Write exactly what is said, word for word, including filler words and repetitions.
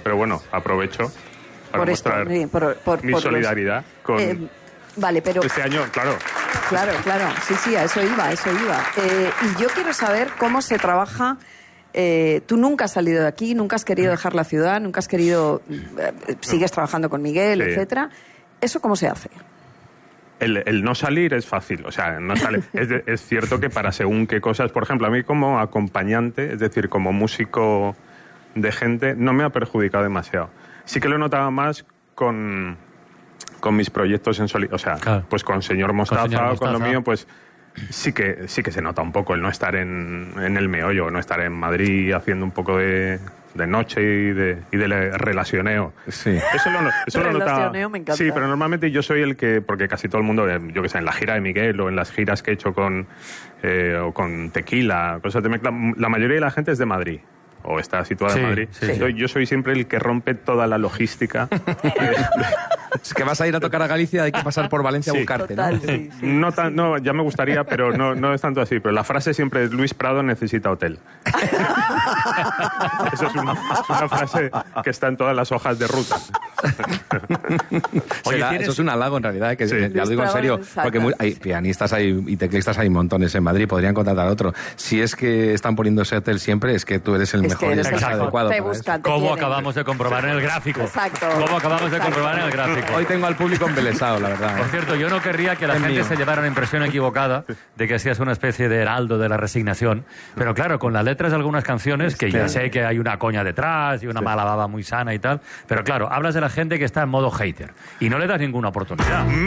pero bueno, aprovecho para por esto, mostrar sí, por, por, mi por solidaridad los, con eh, vale, pero este año, claro. Claro, claro, sí, sí, a eso iba, a eso iba. Eh, y yo quiero saber cómo se trabaja. Eh, tú nunca has salido de aquí, nunca has querido dejar la ciudad, nunca has querido... Eh, sigues trabajando con Miguel, sí. etcétera. ¿Eso cómo se hace? El, el no salir es fácil, o sea, no sale. es, de, es cierto que para según qué cosas, por ejemplo, a mí como acompañante, es decir, como músico de gente, no me ha perjudicado demasiado. Sí que lo notaba más con, con mis proyectos en solitario, o sea, claro. pues con Señor Mostaza, con, señor Mostaza. Con lo mío, pues sí que sí que se nota un poco el no estar en, en el meollo, no estar en Madrid haciendo un poco de... de noche y de, y de relacioneo. Sí. Eso lo, eso lo notaba. Me encanta. Sí, pero normalmente yo soy el que, porque casi todo el mundo, yo que sé, en la gira de Miguel o en las giras que he hecho con, eh, o con Tequila, cosas de mezcla, la mayoría de la gente es de Madrid. O está situada sí, en Madrid. Sí, sí. Yo, yo soy siempre el que rompe toda la logística. Es que vas a ir a tocar a Galicia, hay que pasar por Valencia sí. a buscarte, Total, ¿no? Sí, sí, no, tan, no, ya me gustaría, pero no, no es tanto así. Pero la frase siempre es: Luis Prado necesita hotel. Eso es una, una frase que está en todas las hojas de ruta. Oye, ¿tienes... Eso es un halago en realidad, ¿eh? Que sí. Ya lo digo en serio, porque muy, hay pianistas hay, y teclistas hay montones en Madrid, podrían contratar a otro. Si es que están poniendo ese hotel siempre, es que tú eres el es mejor y estás adecuado. Te buscan, te Como quieren. acabamos de comprobar en el gráfico. Exacto. Como acabamos de Exacto. comprobar en el gráfico. Hoy tengo al público embelesado, la verdad. ¿eh? Por cierto, yo no querría que la es gente mío. se llevara una impresión equivocada de que seas una especie de heraldo de la resignación. Pero claro, con las letras de algunas canciones, que ya sé que hay una coña detrás y una mala baba muy sana y tal, pero claro, hablas de la gente que está en modo hater y no le das ninguna oportunidad.